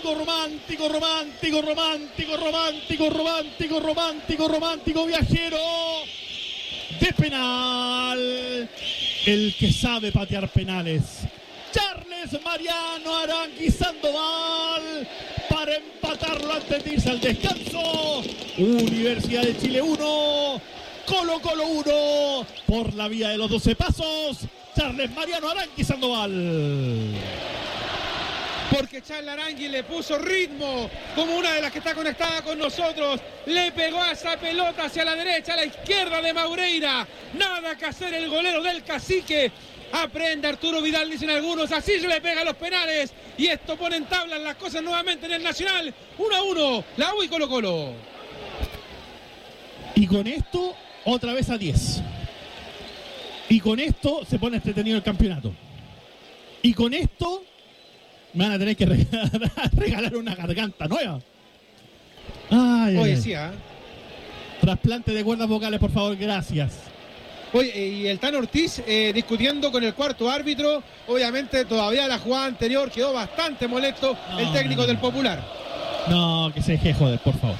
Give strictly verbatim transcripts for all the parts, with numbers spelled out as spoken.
romántico, romántico, romántico, romántico, romántico, romántico, romántico, romántico, viajero de penal. El que sabe patear penales. Charles Mariano Arangui Sandoval para empatarlo antes de irse al descanso. Universidad de Chile uno, Colo Colo uno, por la vía de los doce pasos. Charles Mariano Arangui Sandoval. Porque Charles Arangui le puso ritmo, como una de las que está conectada con nosotros. Le pegó a esa pelota hacia la derecha, a la izquierda de Maureira. Nada que hacer el golero del Cacique. Aprende Arturo Vidal, dicen algunos. Así se le pega a los penales. Y esto pone en tablas las cosas nuevamente en el Nacional. uno a uno, la U y Colo Colo. Y con esto, otra vez a diez. Y con esto se pone entretenido el campeonato. Y con esto me van a tener que regalar, regalar una garganta nueva. Ay, Oye, ay, sí, ¿eh? Trasplante de cuerdas vocales, por favor, gracias. Oye, y el Tan Ortiz eh, discutiendo con el cuarto árbitro. Obviamente todavía la jugada anterior quedó bastante molesto no, el técnico no, no. del Popular. No, que se deje de joder, por favor.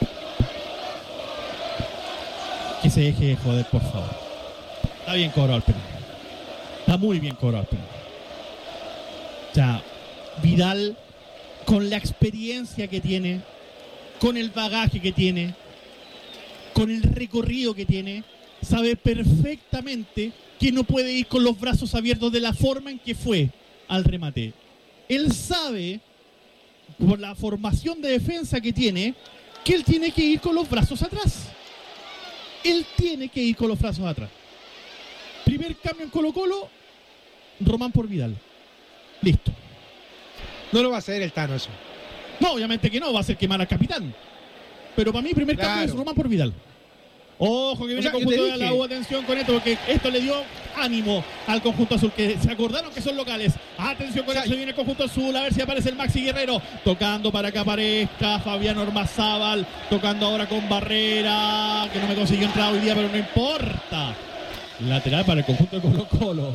Que se deje de joder, por favor. Está bien cobrado el penal. Está muy bien cobrado el penal. O sea, Vidal, con la experiencia que tiene, con el bagaje que tiene, con el recorrido que tiene, sabe perfectamente que no puede ir con los brazos abiertos de la forma en que fue al remate. Él sabe, por la formación de defensa que tiene, que él tiene que ir con los brazos atrás. Él tiene que ir con los brazos atrás. Primer cambio en Colo Colo, Román por Vidal. Listo. No lo va a hacer el Tano eso. No, obviamente que no, va a ser quemar al capitán. Pero para mí, primer Claro. cambio es Román por Vidal. Ojo que viene O sea, el yo conjunto te de la dije. U, atención con esto, porque esto le dio ánimo al conjunto azul, que se acordaron que son locales. Atención con O sea, eso, viene el conjunto azul, a ver si aparece el Maxi Guerrero, tocando para que aparezca Fabián Ormazábal, tocando ahora con Barrera, que no me consiguió entrar hoy día, pero no importa. Lateral para el conjunto de Colo Colo.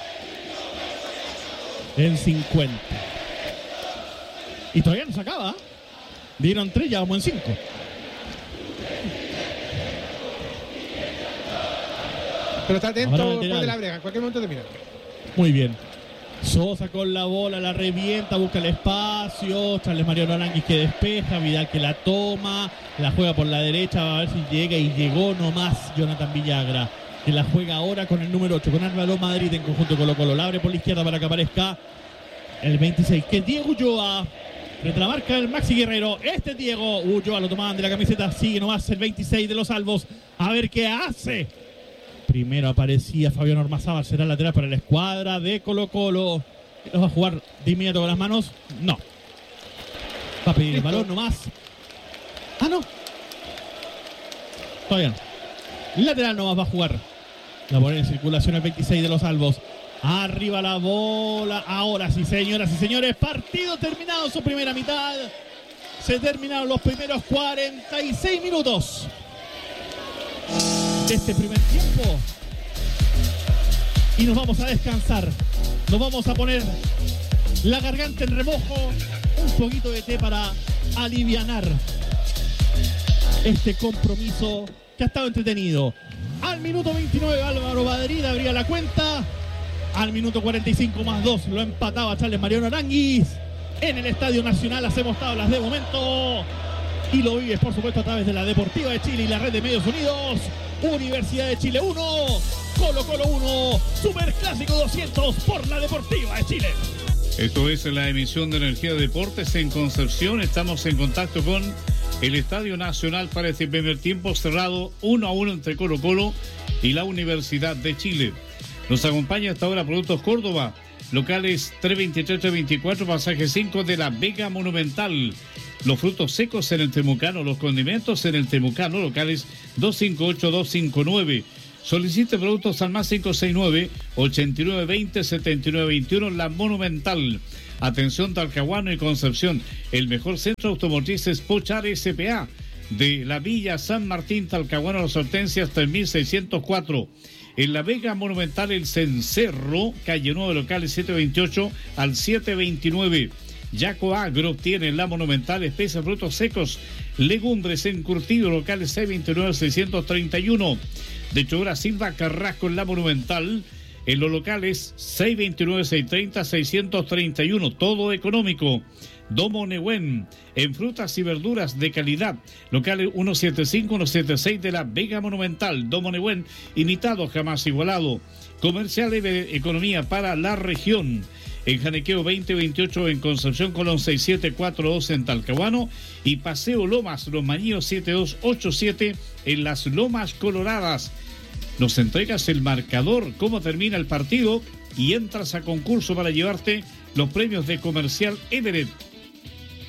En cincuenta. Y todavía no se acaba. Dieron tres, ya vamos en cinco. Pero está atento Ahora después lateral. de la brega. En cualquier momento termina. Muy bien. Sosa con la bola, la revienta, busca el espacio. Charles Mariano Arangui que despeja. Vidal que la toma. La juega por la derecha. A ver si llega. Y llegó nomás Jonathan Villagra, que la juega ahora con el número ocho, con Álvaro Madrid en conjunto Colo Colo. La abre por la izquierda para que aparezca el veintiséis, que es Diego Ulloa. Retramarca el Maxi Guerrero. Este es Diego Ulloa, lo tomaban de la camiseta. Sigue nomás el veintiséis de los Salvos. A ver qué hace. Primero aparecía Fabián Ormazábal, será lateral para la escuadra de Colo Colo. ¿Lo va a jugar de inmediato con las manos? No. Va a pedir el balón nomás. Ah, no. Todavía no. Lateral nomás va a jugar. La pone en circulación el veintiséis de los Salvos. Arriba la bola. Ahora sí, señoras y señores. Partido terminado su primera mitad. Se terminaron los primeros cuarenta y seis minutos de este primer tiempo. Y nos vamos a descansar. Nos vamos a poner la garganta en remojo. Un poquito de té para alivianar este compromiso que ha estado entretenido. Al minuto veintinueve Álvaro Madrid abría la cuenta. Al minuto cuarenta y cinco más dos lo empataba Charles Mariano Arangui. En el Estadio Nacional hacemos tablas de momento. Y lo vives, por supuesto, a través de la Deportiva de Chile y la red de medios unidos. Universidad de Chile uno, Colo Colo uno, Superclásico doscientos por la Deportiva de Chile. Esto es la emisión de Energía Deportes en Concepción. Estamos en contacto con el Estadio Nacional para este primer tiempo cerrado uno a uno entre Colo Colo y la Universidad de Chile. Nos acompaña hasta ahora Productos Córdoba, locales tres veintitrés, tres veinticuatro, pasaje cinco de la Vega Monumental. Los frutos secos en el Temucano, los condimentos en el Temucano, locales dos cinco ocho, dos cinco nueve. Solicite productos al más cinco seis nueve, ochenta y nueve veinte, setenta y nueve veintiuno, La Monumental. Atención Talcahuano y Concepción, el mejor centro automotriz es Pochar S P A. De la Villa San Martín, Talcahuano, Las Hortensias, tres mil seiscientos cuatro. En la Vega Monumental, el Cencerro, calle nueve, locales siete veintiocho al siete veintinueve. Yaco Agro tiene la Monumental, especias, frutos secos, legumbres encurtidos, locales seis veintinueve seiscientos treinta y uno. De Chora Silva Carrasco en la Monumental, en los locales seis veintinueve seiscientos treinta seiscientos treinta y uno, todo económico. Domo Nehuen, en frutas y verduras de calidad, locales ciento setenta y cinco, ciento setenta y seis de la Vega Monumental. Domo Nehuen, imitado, jamás igualado. Comercial de economía para la región. En Janequeo veinte veintiocho, en Concepción Colón seis siete cuatro dos en Talcahuano, y Paseo Lomas, Los Mañíos siete dos ocho siete en Las Lomas Coloradas. Nos entregas el marcador, cómo termina el partido, y entras a concurso para llevarte los premios de Comercial Everett.